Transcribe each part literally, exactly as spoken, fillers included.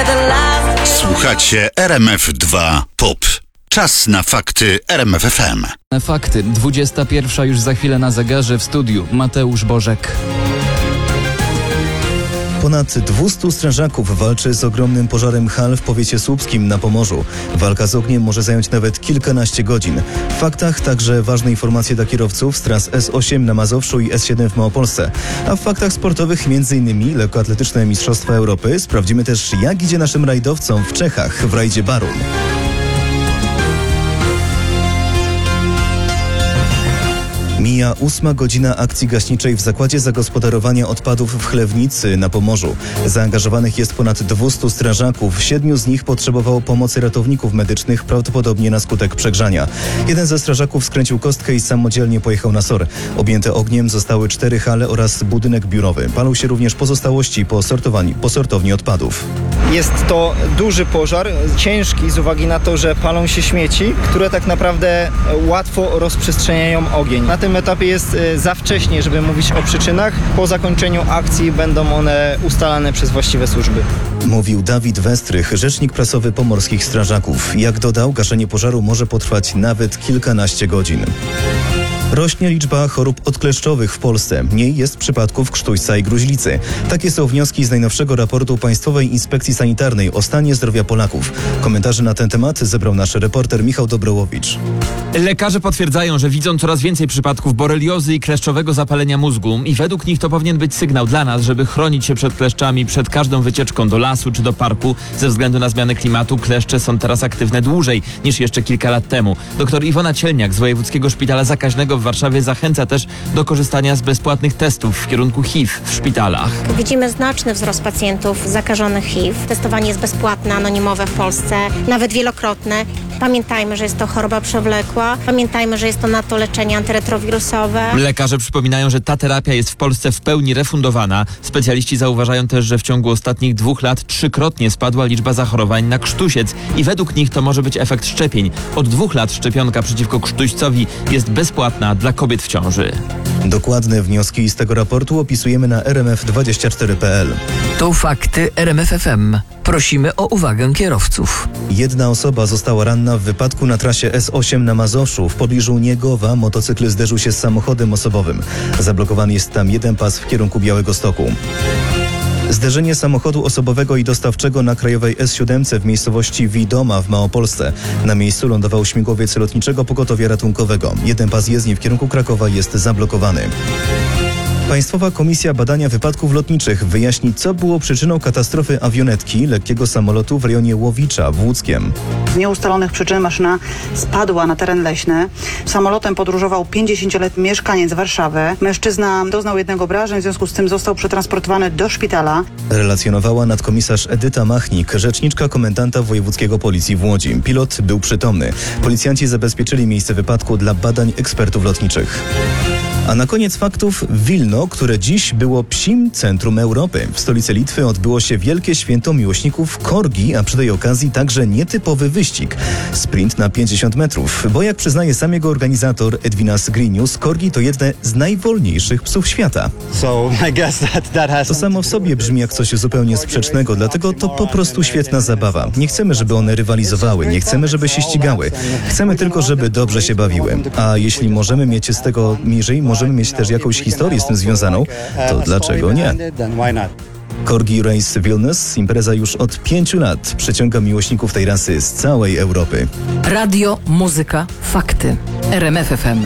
Słuchacie R M F dwa Pop. Czas na fakty R M F F M. Fakty. dwudziesta pierwsza już za chwilę na zegarze. W studiu Mateusz Bożek. Ponad dwustu strażaków walczy z ogromnym pożarem hal w powiecie słupskim na Pomorzu. Walka z ogniem może zająć nawet kilkanaście godzin. W faktach także ważne informacje dla kierowców z tras S osiem na Mazowszu i S siedem w Małopolsce. A w faktach sportowych m.in. lekkoatletyczne Mistrzostwa Europy. Sprawdzimy też, jak idzie naszym rajdowcom w Czechach w rajdzie Barun. Mija ósma godzina akcji gaśniczej w Zakładzie Zagospodarowania Odpadów w Chlewnicy na Pomorzu. Zaangażowanych jest ponad dwustu strażaków. Siedmiu z nich potrzebowało pomocy ratowników medycznych, prawdopodobnie na skutek przegrzania. Jeden ze strażaków skręcił kostkę i samodzielnie pojechał na SOR. Objęte ogniem zostały cztery hale oraz budynek biurowy. Palą się również pozostałości po, sortowani, po sortowni odpadów. Jest to duży pożar, ciężki z uwagi na to, że palą się śmieci, które tak naprawdę łatwo rozprzestrzeniają ogień. Na tym etapie jest za wcześnie, żeby mówić o przyczynach. Po zakończeniu akcji będą one ustalane przez właściwe służby. Mówił Dawid Westrych, rzecznik prasowy pomorskich strażaków. Jak dodał, gaszenie pożaru może potrwać nawet kilkanaście godzin. Rośnie liczba chorób odkleszczowych w Polsce. Mniej jest przypadków krztuśca i gruźlicy. Takie są wnioski z najnowszego raportu Państwowej Inspekcji Sanitarnej o stanie zdrowia Polaków. Komentarze na ten temat zebrał nasz reporter Michał Dobrołowicz. Lekarze potwierdzają, że widzą coraz więcej przypadków boreliozy i kleszczowego zapalenia mózgu i według nich to powinien być sygnał dla nas, żeby chronić się przed kleszczami przed każdą wycieczką do lasu czy do parku. Ze względu na zmianę klimatu kleszcze są teraz aktywne dłużej niż jeszcze kilka lat temu. Doktor Iwona Cielniak z Wojewódzkiego Szpitala Zakaźnego w Warszawie zachęca też do korzystania z bezpłatnych testów w kierunku H I V w szpitalach. Widzimy znaczny wzrost pacjentów zakażonych H I V. Testowanie jest bezpłatne, anonimowe w Polsce, nawet wielokrotne. Pamiętajmy, że jest to choroba przewlekła. Pamiętajmy, że jest to na to leczenie antyretrowirusowe. Lekarze przypominają, że ta terapia jest w Polsce w pełni refundowana. Specjaliści zauważają też, że w ciągu ostatnich dwóch lat trzykrotnie spadła liczba zachorowań na krztusiec i według nich to może być efekt szczepień. Od dwóch lat szczepionka przeciwko krztuścowi jest bezpłatna dla kobiet w ciąży. Dokładne wnioski z tego raportu opisujemy na r m f dwadzieścia cztery kropka p l. To fakty R M F F M. Prosimy o uwagę kierowców. Jedna osoba została ranna w wypadku na trasie S osiem na Mazowszu. W pobliżu Niegowa motocykl zderzył się z samochodem osobowym. Zablokowany jest tam jeden pas w kierunku Białegostoku. Zderzenie samochodu osobowego i dostawczego na krajowej S siedem w miejscowości Widoma w Małopolsce. Na miejscu lądował śmigłowiec lotniczego pogotowia ratunkowego. Jeden pas jezdni w kierunku Krakowa jest zablokowany. Państwowa Komisja Badania Wypadków Lotniczych wyjaśni, co było przyczyną katastrofy awionetki lekkiego samolotu w rejonie Łowicza w Łódzkiem. Z nieustalonych przyczyn maszyna spadła na teren leśny. Samolotem podróżował pięćdziesięcioletni mieszkaniec Warszawy. Mężczyzna doznał jednego obrażeń, w związku z tym został przetransportowany do szpitala. Relacjonowała nadkomisarz Edyta Machnik, rzeczniczka komendanta wojewódzkiego policji w Łodzi. Pilot był przytomny. Policjanci zabezpieczyli miejsce wypadku dla badań ekspertów lotniczych. A na koniec faktów Wilno, które dziś było psim centrum Europy. W stolicy Litwy odbyło się wielkie święto miłośników korgi, a przy tej okazji także nietypowy wyścig. Sprint na pięćdziesiąt metrów, bo jak przyznaje sam jego organizator Edwinas Grinius, korgi to jedne z najwolniejszych psów świata. To samo w sobie brzmi jak coś zupełnie sprzecznego, dlatego to po prostu świetna zabawa. Nie chcemy, żeby one rywalizowały, nie chcemy, żeby się ścigały. Chcemy tylko, żeby dobrze się bawiły. A jeśli możemy mieć z tego mniej, możemy mieć też jakąś historię z tym związaną, to dlaczego nie? Corgi Race Vilnius, impreza już od pięciu lat, przyciąga miłośników tej rasy z całej Europy. Radio, muzyka, fakty. R M F F M.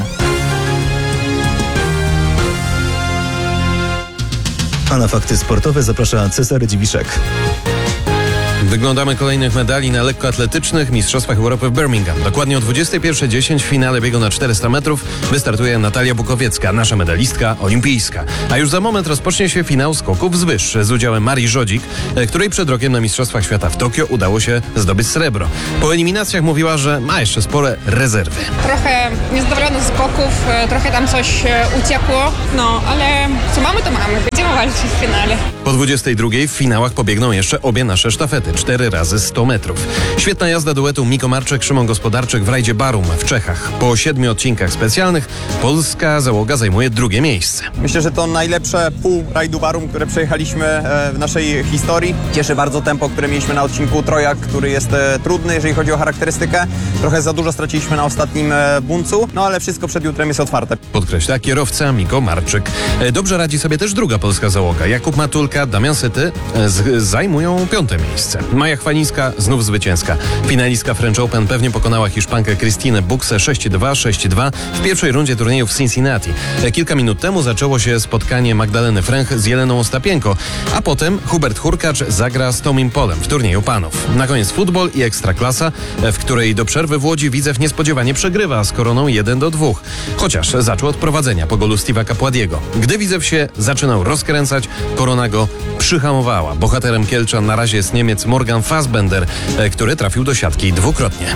A na fakty sportowe zaprasza Cezary Dziwiszek. Wyglądamy kolejnych medali na lekkoatletycznych Mistrzostwach Europy w Birmingham. Dokładnie o dwudziestej pierwszej dziesięć w finale biegu na czterysta metrów wystartuje Natalia Bukowiecka, nasza medalistka olimpijska. A już za moment rozpocznie się finał skoków wzwyż z udziałem Marii Żodzik, której przed rokiem na Mistrzostwach Świata w Tokio udało się zdobyć srebro. Po eliminacjach mówiła, że ma jeszcze spore rezerwy. Trochę niezadowolona z skoków, trochę tam coś uciekło, no ale co mamy, to mamy. Będziemy walczyć w finale. Po dwudziestej drugiej w finałach pobiegną jeszcze obie nasze sztafety, cztery razy sto metrów. Świetna jazda duetu Miko Marczyk, Szymon Gospodarczyk w rajdzie Barum w Czechach. Po siedmiu odcinkach specjalnych polska załoga zajmuje drugie miejsce. Myślę, że to najlepsze pół rajdu Barum, które przejechaliśmy w naszej historii. Cieszy bardzo tempo, które mieliśmy na odcinku Trojak, który jest trudny, jeżeli chodzi o charakterystykę. Trochę za dużo straciliśmy na ostatnim buncu, no ale wszystko przed jutrem jest otwarte. Podkreśla kierowca Miko Marczyk. Dobrze radzi sobie też druga polska załoga. Jakub Matulka, Damian Syty z, zajmują piąte miejsce. Maja Chwalińska znów zwycięska. Finalistka French Open pewnie pokonała Hiszpankę Christinę Buxę sześć dwa, sześć dwa w pierwszej rundzie turnieju w Cincinnati. Kilka minut temu zaczęło się spotkanie Magdaleny Fręch z Jeleną Ostapienko, a potem Hubert Hurkacz zagra z Tomim Polem w turnieju panów. Na koniec futbol i ekstraklasa, w której do przerwy w Łodzi Widzew niespodziewanie przegrywa z Koroną jeden do dwóch. Chociaż zaczął od prowadzenia po golu Steve'a Capładiego. Gdy Widzew się zaczynał rozkręcać, Korona go przyhamowała. Bohaterem Kielczan na razie jest Niemiec Morgan Fassbender, który trafił do siatki dwukrotnie.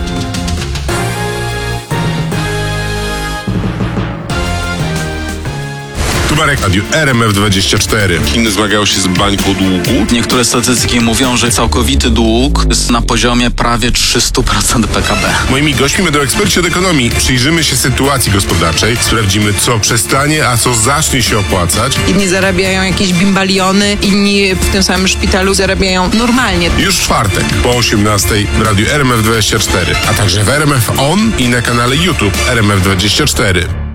Marek, Radiu R M F dwadzieścia cztery. Chiny zmagają się z bańką długu. Niektóre statystyki mówią, że całkowity dług jest na poziomie prawie trzysta procent P K B. Moimi gośćmi będą eksperci od ekonomii. Przyjrzymy się sytuacji gospodarczej, sprawdzimy, co przestanie, a co zacznie się opłacać. Inni zarabiają jakieś bimbaliony, inni w tym samym szpitalu zarabiają normalnie. Już w czwartek po osiemnastej w Radiu R M F dwadzieścia cztery, a także w R M F On i na kanale YouTube R M F dwadzieścia cztery.